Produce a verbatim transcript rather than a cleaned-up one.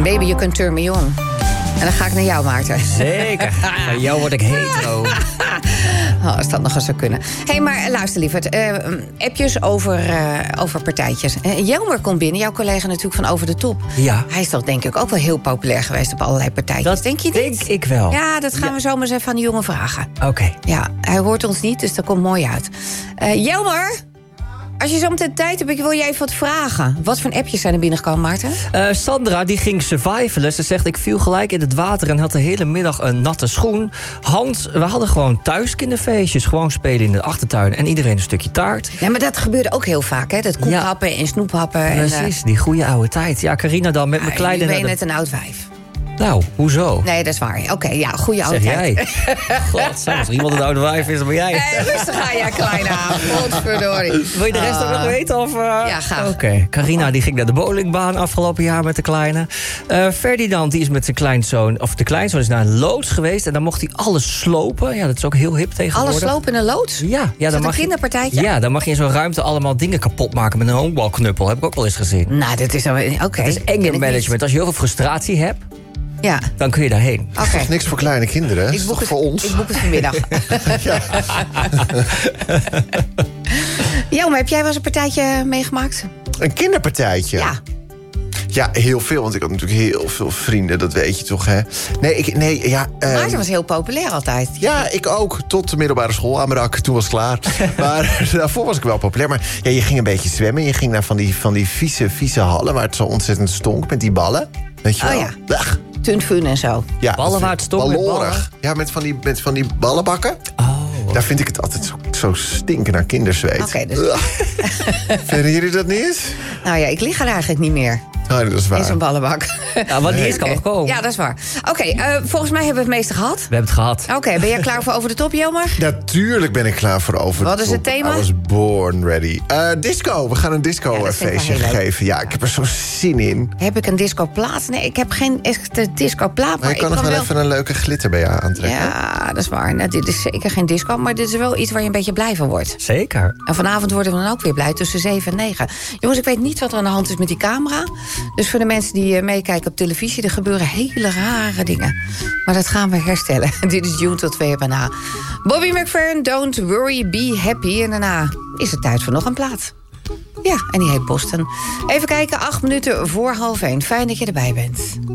Baby, you can turn me on. En dan ga ik naar jou, Maarten. Zeker. Van jou word ik hetero. Oh, als dat nog eens zou kunnen. Hé, hey, maar luister lieverd. Uh, appjes over, uh, over partijtjes. Uh, Jelmer komt binnen, jouw collega natuurlijk van Over de Top. Ja. Hij is toch denk ik ook wel heel populair geweest op allerlei partijtjes. Dat denk je niet? denk ik wel. Ja, dat gaan ja. we zo maar eens even aan de jongen vragen. Oké. Okay. Ja, hij hoort ons niet, dus dat komt mooi uit. Uh, Jelmer, als je zo meteen tijd hebt, ik wil je even wat vragen. Wat voor appjes zijn er binnengekomen, Maarten? Uh, Sandra, die ging survivalen. Ze zegt, ik viel gelijk in het water en had de hele middag een natte schoen. Hans, we hadden gewoon thuis kinderfeestjes. Gewoon spelen in de achtertuin en iedereen een stukje taart. Ja, maar dat gebeurde ook heel vaak, hè? Dat koekhappen ja. en snoephappen. Precies, en, uh... die goede oude tijd. Ja, Carina dan met ja, mijn kleine... Nu ben je de... net een oud wijf. Nou, hoezo? Nee, dat is waar. Oké, okay, ja, goede oude zeg tijd. Jij? God, als er iemand een oude wijf is, dan ben jij. Hey, rustig aan, ja, kleine aan. Godverdorie. Wil je de rest uh, ook nog weten? Of, uh... Ja, graag. Oké, okay. Carina die ging naar de bowlingbaan afgelopen jaar met de kleine. Uh, Ferdinand die is met zijn kleinzoon... of de kleinzoon is naar een loods geweest... en dan mocht hij alles slopen. Ja, dat is ook heel hip tegenwoordig. Alles slopen in een loods? Ja. ja is dan dat mag een kinderpartijtje? Je, ja, dan mag je in zo'n ruimte allemaal dingen kapot maken... met een honkbalknuppel. Heb ik ook wel eens gezien. Nou, dat is... Oké. Okay. Dat is anger management. Als je heel veel frustratie hebt... Ja. Dan kun je daarheen. Okay. Dat is niks voor kleine kinderen, hè? Ik boek het voor ons. Ik boek het vanmiddag. Jo, maar heb jij wel eens een partijtje meegemaakt? Een kinderpartijtje? Ja. Ja, heel veel, want ik had natuurlijk heel veel vrienden, dat weet je toch, hè? Nee, ik, nee, ja... Um, Maarten was heel populair altijd. Ja, ik ook, tot de middelbare school aan mijn rak, toen was het klaar. Maar daarvoor was ik wel populair. Maar ja, je ging een beetje zwemmen, je ging naar van die, van die vieze, vieze hallen... waar het zo ontzettend stonk met die ballen, weet je wel? Oh ja. Ach. Tunfun en zo. Ja, ballen waar het stonk met ballen. Ja, met van die, met van die ballenbakken. Oh. Daar vind ik het altijd zo, zo stinken naar kinderzweet. Oké, okay, dus... Vinden jullie dat niet? Nou ja, ik lig er eigenlijk niet meer. Oh, dat is waar. In zo'n ballenbak. Ja, want die is kan nog komen. Ja, dat is waar. Oké, okay, uh, volgens mij hebben we het meeste gehad. We hebben het gehad. Oké, okay, ben jij klaar voor Over de Top, Jelmer? Natuurlijk ben ik klaar voor Over de Top. Wat is het thema? I was born ready. Uh, disco, we gaan een disco-feestje ja, geven. Ja, ik heb er zo zin in. Heb ik een discoplaat? Nee, ik heb geen echte discoplaat. Maar, maar je kan ik nog wel wel even een leuke glitter bij je aantrekken. Ja, dat is waar. Nou, dit is zeker geen disco, maar dit is wel iets waar je een beetje blij van wordt. Zeker. En vanavond worden we dan ook weer blij, tussen zeven en negen. Jongens, ik weet niet wat er aan de hand is met die camera. Dus voor de mensen die meekijken op televisie... er gebeuren hele rare dingen. Maar dat gaan we herstellen. Dit is June tot twee uur na. Bobby McFerrin, Don't Worry, Be Happy. En daarna is het tijd voor nog een plaat. Ja, en die heet Boston. Even kijken, acht minuten voor half één. Fijn dat je erbij bent.